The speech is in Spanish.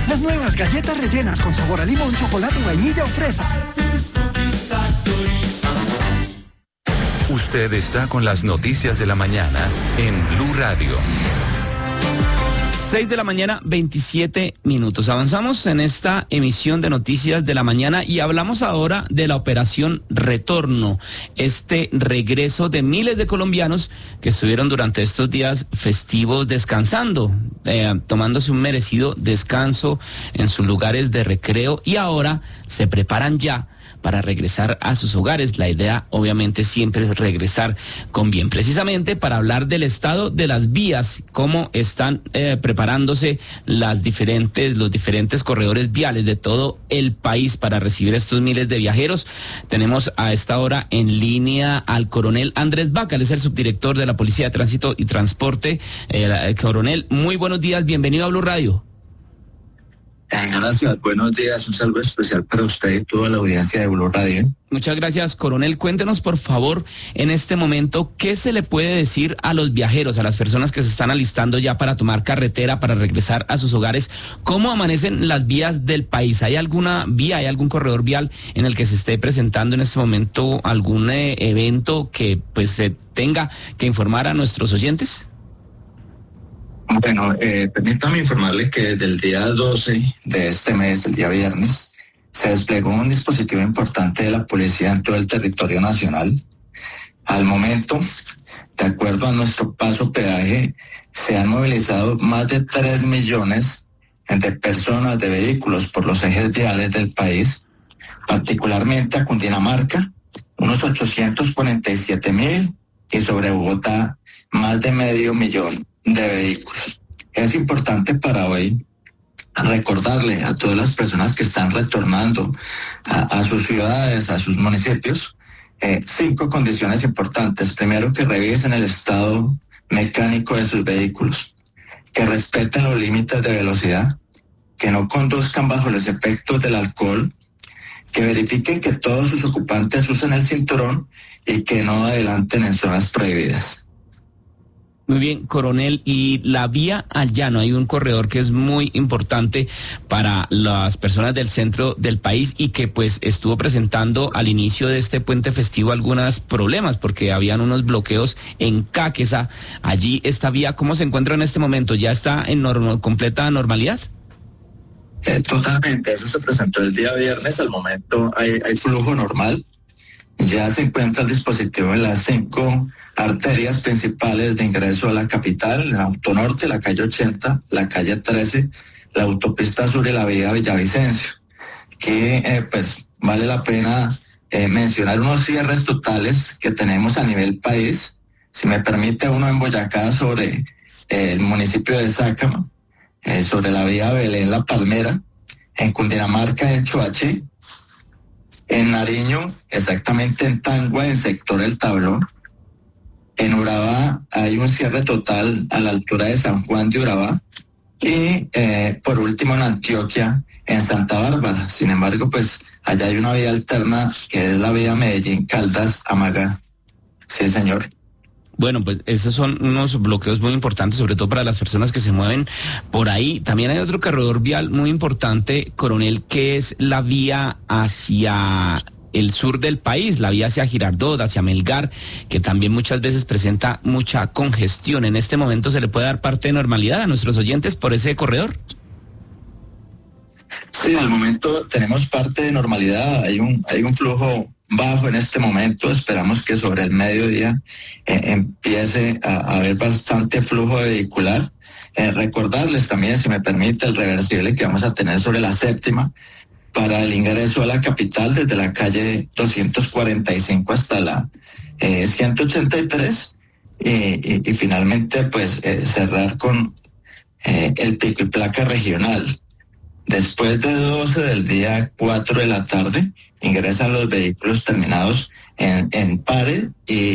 Las nuevas galletas rellenas con sabor a limón, chocolate, vainilla o fresa. Usted está con las noticias de la mañana en Blue Radio. 6 de la mañana, 27 minutos. Avanzamos en esta emisión de Noticias de la Mañana y hablamos ahora de la operación Retorno, este regreso de miles de colombianos que estuvieron durante estos días festivos descansando, tomándose un merecido descanso en sus lugares de recreo y ahora se preparan ya para regresar a sus hogares. La idea obviamente siempre es regresar con bien. Precisamente para hablar del estado de las vías, cómo están preparándose los diferentes corredores viales de todo el país para recibir a estos miles de viajeros. Tenemos a esta hora en línea al coronel Andrés Vaca, él es el subdirector de la Policía de Tránsito y Transporte. Coronel, muy buenos días, bienvenido a Blue Radio. Gracias, buenos días, un saludo especial para usted y toda la audiencia de Blue Radio. Muchas gracias, coronel. Cuéntenos, por favor, en este momento, ¿qué se le puede decir a los viajeros, a las personas que se están alistando ya para tomar carretera, para regresar a sus hogares? ¿Cómo amanecen las vías del país? ¿Hay alguna vía, hay algún corredor vial en el que se esté presentando en este momento algún evento que pues se tenga que informar a nuestros oyentes? Bueno, permítame informarle que desde el día 12 de este mes, el día viernes, se desplegó un dispositivo importante de la policía en todo el territorio nacional. Al momento, de acuerdo a nuestro paso peaje, se han movilizado más de 3 millones de personas, de vehículos por los ejes viales del país, particularmente a Cundinamarca, unos 847,000 y sobre Bogotá, más de 500,000 de vehículos. Es importante para hoy recordarle a todas las personas que están retornando a sus ciudades, a sus municipios, 5 condiciones importantes. Primero, que revisen el estado mecánico de sus vehículos, que respeten los límites de velocidad, que no conduzcan bajo los efectos del alcohol, que verifiquen que todos sus ocupantes usen el cinturón y que no adelanten en zonas prohibidas. Muy bien, coronel, y la vía al llano, hay un corredor que es muy importante para las personas del centro del país y que pues estuvo presentando al inicio de este puente festivo algunos problemas porque habían unos bloqueos en Cáqueza. Allí esta vía, ¿cómo se encuentra en este momento? ¿Ya está en completa normalidad? Totalmente, eso se presentó el día viernes. Al momento hay flujo normal. Ya se encuentra el dispositivo en las 5 arterias principales de ingreso a la capital: la Autonorte, la calle 80, la calle 13, la autopista sur y la vía Villavicencio. Que pues vale la pena mencionar unos cierres totales que tenemos a nivel país. Si me permite, uno en Boyacá sobre el municipio de Sácama, sobre la vía Belén La Palmera, en Cundinamarca, en Choachí, en Nariño, exactamente en Tangua, en sector El Tablón. En Urabá hay un cierre total a la altura de San Juan de Urabá. Y por último en Antioquia, en Santa Bárbara. Sin embargo, pues allá hay una vía alterna que es la vía Medellín-Caldas-Amagá. Sí, señor. Bueno, pues esos son unos bloqueos muy importantes, sobre todo para las personas que se mueven por ahí. También hay otro corredor vial muy importante, coronel, que es la vía hacia el sur del país, la vía hacia Girardot, hacia Melgar, que también muchas veces presenta mucha congestión. En este momento, ¿se le puede dar parte de normalidad a nuestros oyentes por ese corredor? Sí, al momento tenemos parte de normalidad. Hay un flujo bajo en este momento. Esperamos que sobre el mediodía empiece a haber bastante flujo vehicular. Recordarles también, si me permite, el reversible que vamos a tener sobre la 7ª para el ingreso a la capital desde la calle 245 hasta la 183 y finalmente pues cerrar con el pico y placa regional. Después de 12 del día, 4 de la tarde, ingresan los vehículos terminados en pare y